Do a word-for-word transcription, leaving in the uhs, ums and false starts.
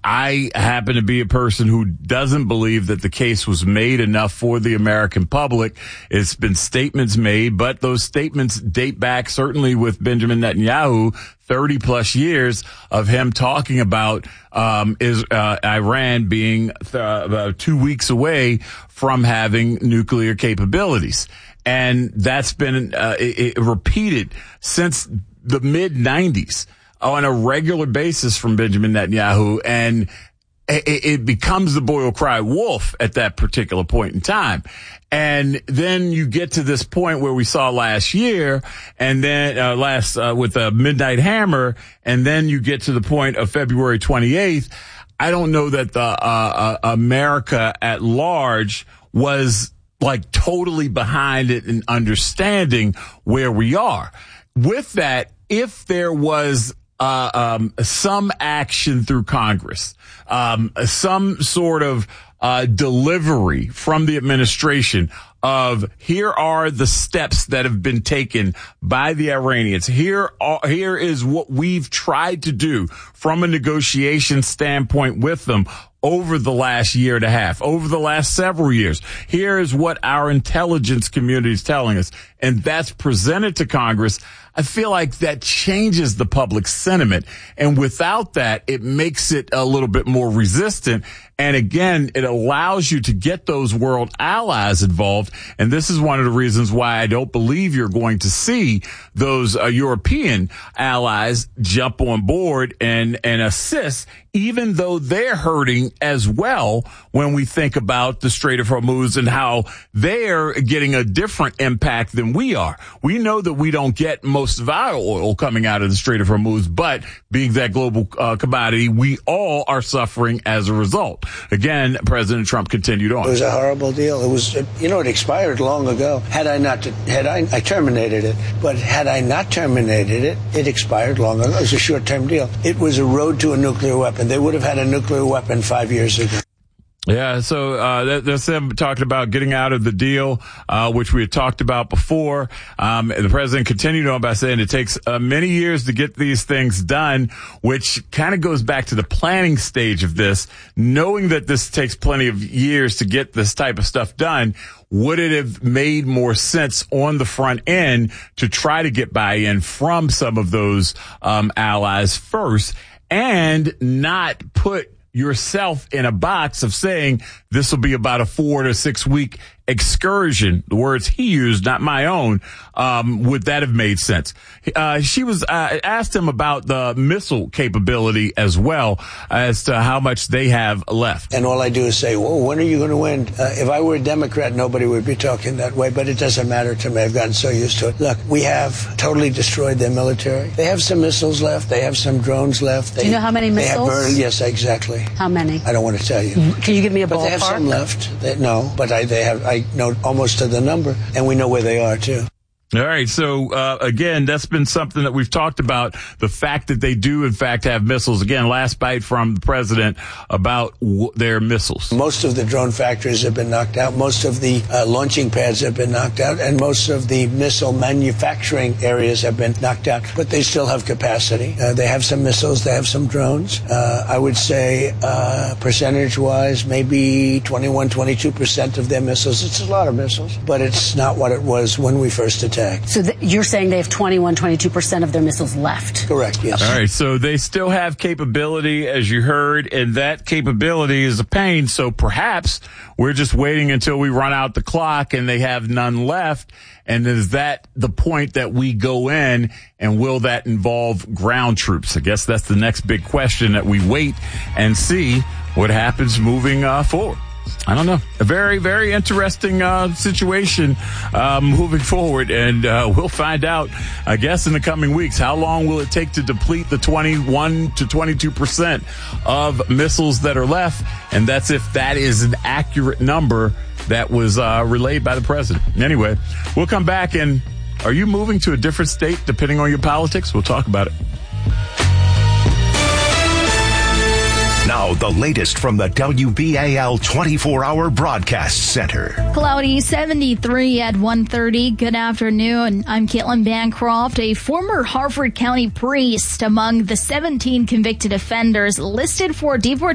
I happen to be a person who doesn't believe that the case was made enough for the American public. It's been statements made, but those statements date back certainly with Benjamin Netanyahu, thirty plus years of him talking about um is uh, Iran being uh, about two weeks away from having nuclear capabilities. And that's been uh, it, it repeated since the mid nineties. On a regular basis from Benjamin Netanyahu, and it, it becomes the boy will cry wolf at that particular point in time. And then you get to this point where we saw last year, and then uh, last uh, with the Midnight Hammer, and then you get to the point of February twenty-eighth. I don't know that the uh, uh, America at large was like totally behind it and understanding where we are. With that, if there was Uh, um, some action through Congress, um, some sort of, uh, delivery from the administration of here are the steps that have been taken by the Iranians. Here are, here is what we've tried to do from a negotiation standpoint with them over the last year and a half, over the last several years. Here is what our intelligence community is telling us. And that's presented to Congress. I feel like that changes the public sentiment. And without that, it makes it a little bit more resistant. And again, it allows you to get those world allies involved. And this is one of the reasons why I don't believe you're going to see those uh, European allies jump on board and, and assist, even though they're hurting as well when we think about the Strait of Hormuz and how they're getting a different impact than we are. We know that we don't get most of our oil coming out of the Strait of Hormuz, but being that global uh, commodity, we all are suffering as a result. Again, President Trump continued on. It was a horrible deal. It was, you know, it expired long ago. Had I not, had I, I terminated it, but had I not terminated it, it expired long ago. It was a short-term deal. It was a road to a nuclear weapon. They would have had a nuclear weapon five years ago. Yeah, so uh that's them talking about getting out of the deal, uh which we had talked about before. Um and the president continued on by saying it takes uh, many years to get these things done, which kind of goes back to the planning stage of this. Knowing that this takes plenty of years to get this type of stuff done, would it have made more sense on the front end to try to get buy-in from some of those um allies first and not put yourself in a box of saying this will be about a four to six week excursion, the words he used, not my own. Um, would that have made sense? Uh, she was, uh, asked him about the missile capability as well as to how much they have left. And all I do is say, well, when are you going to win? Uh, if I were a Democrat, nobody would be talking that way, but it doesn't matter to me. I've gotten so used to it. Look, we have totally destroyed their military. They have some missiles left. They have some drones left. They, do you know how many missiles? They have burned, yes, exactly. How many? I don't want to tell you. Can you give me a ballpark? But they have some left. They, no, but I, they have, I know almost to the number, and we know where they are, too. All right. So, uh, again, that's been something that we've talked about. The fact that they do, in fact, have missiles. Again, last bite from the president about w- their missiles. Most of the drone factories have been knocked out. Most of the uh, launching pads have been knocked out. And most of the missile manufacturing areas have been knocked out. But they still have capacity. Uh, they have some missiles. They have some drones. Uh, I would say uh, percentage-wise, maybe twenty-one, twenty-two percent of their missiles. It's a lot of missiles. But it's not what it was when we first attacked. So th- you're saying they have twenty-one, twenty-two percent of their missiles left? Correct, yes. All right, so they still have capability, as you heard, and that capability is a pain. So perhaps we're just waiting until we run out the clock and they have none left. And is that the point that we go in, and will that involve ground troops? I guess that's the next big question that we wait and see what happens moving uh, forward. I don't know. A very, very interesting uh, situation uh, moving forward, and uh, we'll find out, I guess, in the coming weeks. How long will it take to deplete the twenty-one to twenty-two percent of missiles that are left? And that's if that is an accurate number that was uh, relayed by the president. Anyway, we'll come back, and are you moving to a different state depending on your politics? We'll talk about it. Now, the latest from the W B A L twenty-four hour Broadcast Center. Cloudy, seventy-three at one thirty. Good afternoon. I'm Caitlin Bancroft, a former Harford County priest among the seventeen convicted offenders listed for deportation